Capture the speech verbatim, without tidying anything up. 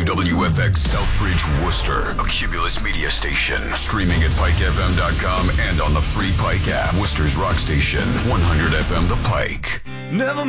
W W F X Southbridge, Worcester, a Cumulus media station. Streaming at pike f m dot com and on the free Pike app. Worcester's rock station, one hundred F M The Pike. Never